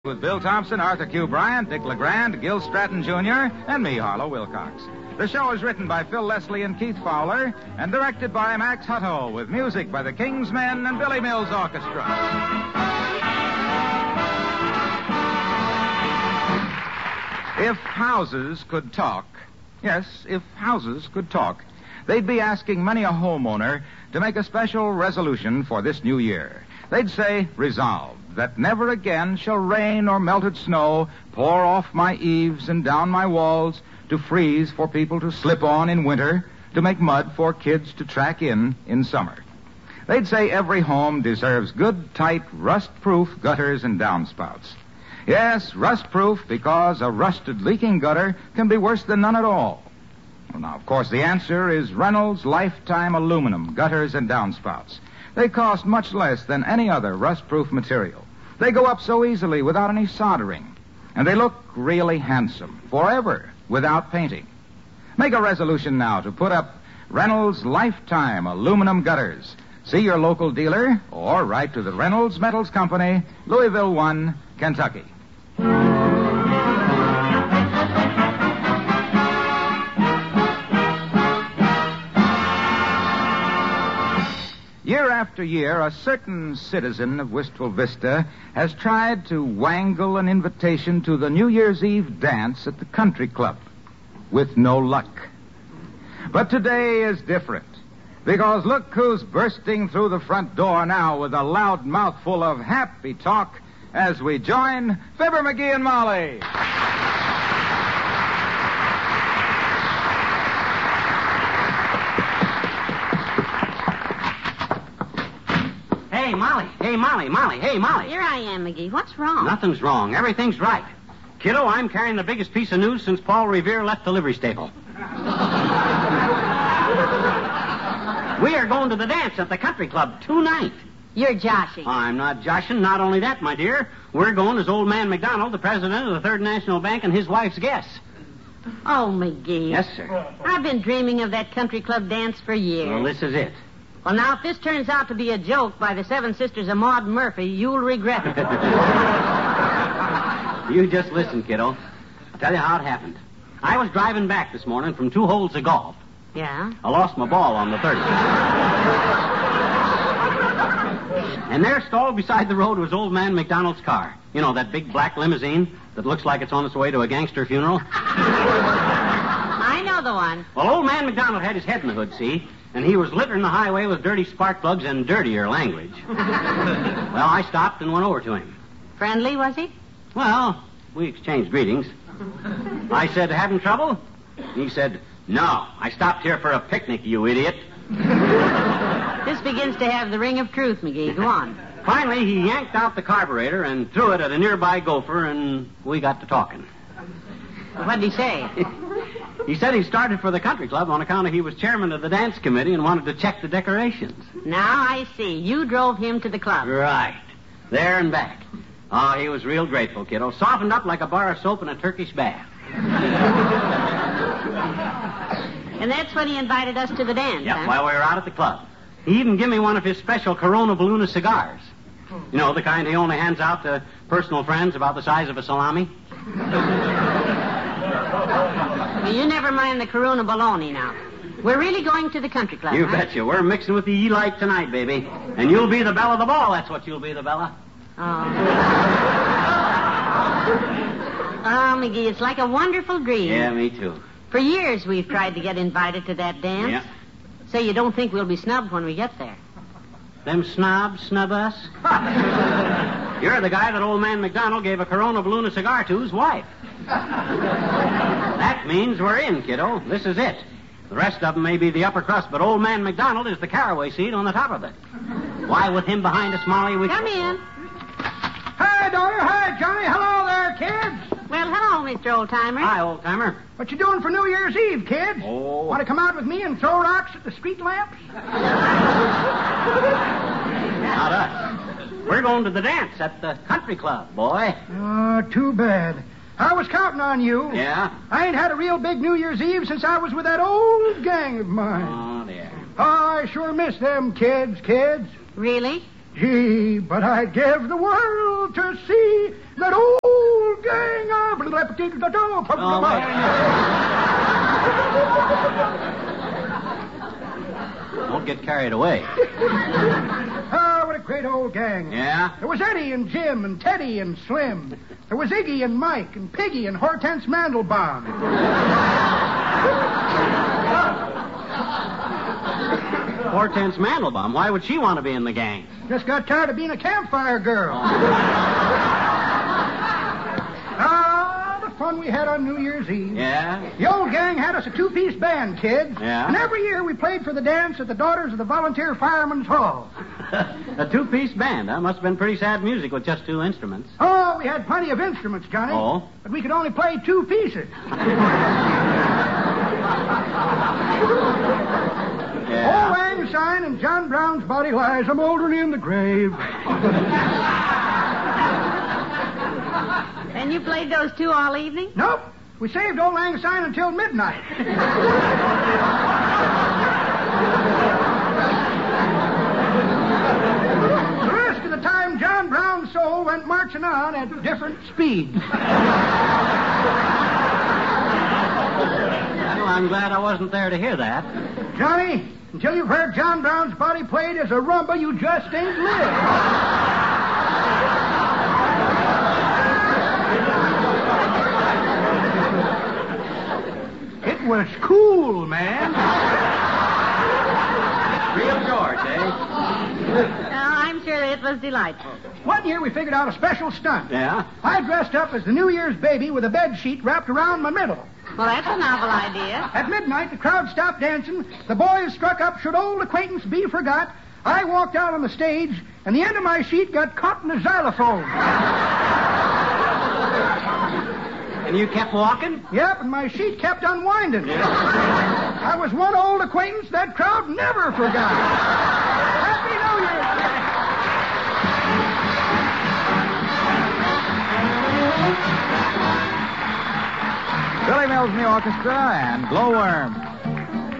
With Bill Thompson, Arthur Q. Bryant, Dick LeGrand, Gil Stratton Jr., and me, Harlow Wilcox. The show is written by Phil Leslie and Keith Fowler and directed by Max Hutto with music by the King's Men and Billy Mills Orchestra. If houses could talk, yes, if houses could talk, they'd be asking many a homeowner to make a special resolution for this new year. They'd say, resolve that never again shall rain or melted snow pour off my eaves and down my walls to freeze for people to slip on in winter, to make mud for kids to track in summer. They'd say every home deserves good, tight, rust-proof gutters and downspouts. Yes, rust-proof because a rusted leaking gutter can be worse than none at all. Well, now, of course, the answer is Reynolds Lifetime Aluminum gutters and downspouts. They cost much less than any other rust-proof material. They go up so easily without any soldering. And they look really handsome, forever, without painting. Make a resolution now to put up Reynolds Lifetime Aluminum gutters. See your local dealer or write to the Reynolds Metals Company, Louisville 1, Kentucky. Year after year, a certain citizen of Wistful Vista has tried to wangle an invitation to the New Year's Eve dance at the country club, with no luck. But today is different, because look who's bursting through the front door now with a loud mouthful of happy talk as we join Fibber, McGee, and Molly. Hey, Molly. Here I am, McGee. What's wrong? Nothing's wrong. Everything's right. Kiddo, I'm carrying the biggest piece of news since Paul Revere left the livery stable. We are going to the dance at the country club tonight. You're joshing. I'm not joshing. Not only that, my dear. We're going as old man McDonald, the president of the Third National Bank, and his wife's guests. Oh, McGee. Yes, sir. I've been dreaming of that country club dance for years. Well, this is it. Well, now, if this turns out to be a joke by the Seven Sisters of Maud Murphy, you'll regret it. You just listen, kiddo. I'll tell you how it happened. I was driving back this morning from 2 holes of golf. Yeah? I lost my ball on the 30th. And there, stalled beside the road, was old man McDonald's car. You know, that big black limousine that looks like it's on its way to a gangster funeral? I know the one. Well, old man McDonald had his head in the hood, see? And he was littering the highway with dirty spark plugs and dirtier language. Well, I stopped and went over to him. Friendly, was he? Well, we exchanged greetings. I said, having trouble? He said, no, I stopped here for a picnic, you idiot. This begins to have the ring of truth, McGee. Go on. Finally, he yanked out the carburetor and threw it at a nearby gopher, and we got to talking. Well, what did he say? He said he started for the country club on account of he was chairman of the dance committee and wanted to check the decorations. Now I see. You drove him to the club. Right. There and back. Oh, he was real grateful, kiddo. Softened up like a bar of soap in a Turkish bath. And that's when he invited us to the dance, Yep, huh? while we were out at the club. He even gave me one of his special Corona Balluna cigars. You know, the kind he only hands out to personal friends about the size of a salami. Well, you never mind the Corona Bologna now. We're really going to the country club, You huh? betcha. We're mixing with the E-Light tonight, baby. And you'll be the belle of the ball. That's what you'll be, the Bella. Oh, McGee, it's like a wonderful dream. Yeah, me too. For years we've tried to get invited to that dance. Yeah. So you don't think we'll be snubbed when we get there. Them snobs snub us? You're the guy that old man McDonald gave a Corona Balluna cigar to his wife. That means we're in, kiddo. This is it. The rest of them may be the upper crust, but old man McDonald is the caraway seed on the top of it. Why, with him behind us, Molly, we... Come in. Hi, daughter. Hi, Johnny. Hello there, kids. Well, hello, Mr. Oldtimer. Hi, old-timer. What you doing for New Year's Eve, kids? Oh. Want to come out with me and throw rocks at the street lamps? Not us. We're going to the dance at the country club, boy. Oh, too bad. I was counting on you. Yeah? I ain't had a real big New Year's Eve since I was with that old gang of mine. Oh, dear. Oh, I sure miss them kids. Really? Gee, but I'd give the world to see That old gang of... Oh, wait. Don't get carried away. Oh, what a great old gang. Yeah? There was Eddie and Jim and Teddy and Slim. There was Iggy and Mike and Piggy and Hortense Mandelbaum. Hortense Mandelbaum. Why would she want to be in the gang? Just got tired of being a campfire girl. The fun we had on New Year's Eve. Yeah? The old gang had us a two-piece band, kids. Yeah? And every year we played for the dance at the Daughters of the Volunteer Firemen's Hall. A two-piece band, huh? Must have been pretty sad music with just two instruments. Oh, we had plenty of instruments, Johnny. Oh? But we could only play two pieces. Yeah? Old Lang Syne and John Brown's body lies a moldering in the grave. And you played those two all evening? Nope. We saved Old Lang Syne until midnight. The rest of the time, John Brown's soul went marching on at different speeds. Well, I'm glad I wasn't there to hear that. Johnny, until you've heard John Brown's body played as a rumba, you just ain't lived. It was cool, man. Real George, eh? I'm sure it was delightful. One year we figured out a special stunt. Yeah? I dressed up as the New Year's baby with a bed sheet wrapped around my middle. Well, that's a novel idea. At midnight, the crowd stopped dancing. The boys struck up Should Old Acquaintance Be Forgot. I walked out on the stage, and the end of my sheet got caught in the xylophone. And you kept walking? Yep, and my sheet kept unwinding. I was one old acquaintance that crowd never forgot. Happy New Year. Billy Mills and the orchestra and Glowworm.